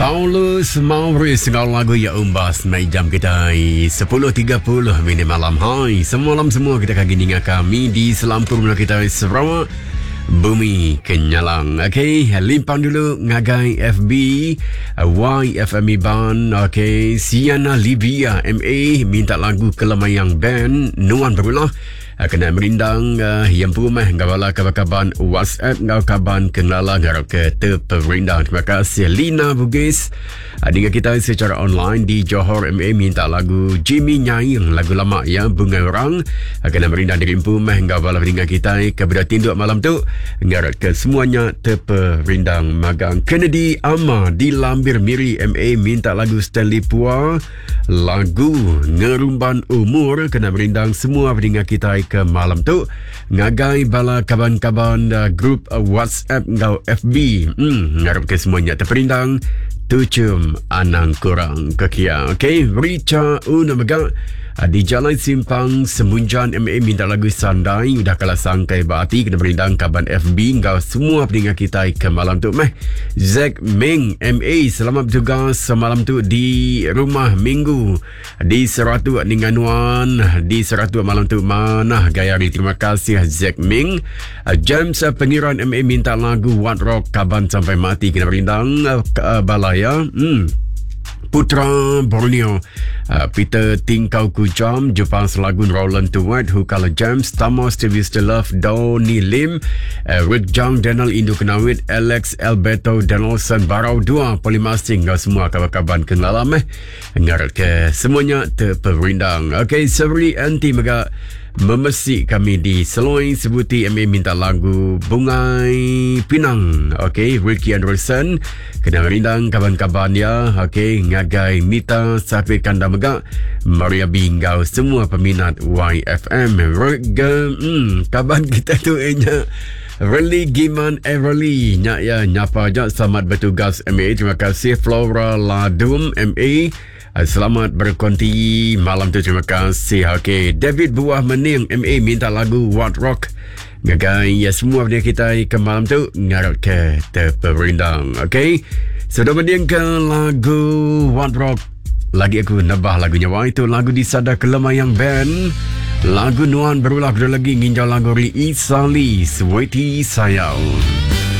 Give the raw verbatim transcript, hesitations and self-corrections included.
Paulus Maurice dengan lagu Ya Umbas. Mai jam kita sepuluh tiga puluh minit malam. Hai, semalam semua kita akan gini kami di Selampur Melaka kita Sarawak Bumi Kenyalang. Okey, limpang dulu ngagai F B Y F M Iban. Okey, Siana Livia M A minta lagu Kelamayang Band Nuan Berulah kena merindang uh, yang purumah ngawala kabar-kabar WhatsApp ngau kaban kenala ngarap ke terperindang. Terima kasih Lina Bugis uh, dengan kita secara online di Johor M A minta lagu Jimmy Nyai, lagu lama ya, Bunga Orang uh, kena merindang dari purumah ngawala dengan kita kepada tinduk malam tu ngarap ke semuanya terperindang. Magang Kennedy Ama di Lambir Miri M A minta lagu Stanley Pua, lagu Ngerumban Umur kena merindang semua dengan kita ke malam tu ngagai bala kaban-kaban uh, grup uh, WhatsApp ngau F B. Hmm, ngarap ke semuanya terperindang tucum anang kurang kekia. Okey, Richa Unamaga uh, di Jalan Simpang Semunjan M A minta lagu Sandai udah kalah sangkai berarti kena berindang kaban F B ngau semua pendengar kita ke malam tu. Meh Zack Ming M A selamat bertugas semalam tu di rumah minggu di Seratu Ninganuan di Seratu malam tu mana gayari. Terima kasih Zack Ming. uh, James uh, Pengiran M A minta lagu What Rock kaban sampai mati kena berindang uh, uh, balaya. Hmm Putra Borneo uh, Peter Tingkau Kujam Jepang Selagun Roland Tuwat Hukala James Tamos Stevie Still Love Donny Lim uh, Rick Jang Daniel Indo Kenawit Alex Alberto Donaldson Barau dua Polimasing ngau semua kabar-kabar kenalam eh ngarat ke semuanya terperindang. Okey, Severi Anti Mega memesik kami di Seloi sebuti M A minta lagu Bungai Pinang. Okey, Ricky Anderson kena merindang kaban-kaban ya. Okey, ngagai Nita Sapit Kanda Megak Maria Binggau semua peminat Y F M. Rega hmm, kaban kita tu enya Rally Giman Everly nyak ya nyapa je selamat bertugas M A. Terima kasih Flora Ladum M A selamat berkonti malam tu. Terima kasih. Okey, David Buah Mening M A minta lagu What Rock ngagai ya semua dia kita ke malam tu ngarap ke terperindang. Okey, sudah mendengar lagu What Rock lagi aku nambah lagunya. Wah, itu lagu di Sada Kelamayang Band, lagu Nuan Berulah lagi nginjau lagu Ri Isali Sweetie Sayang.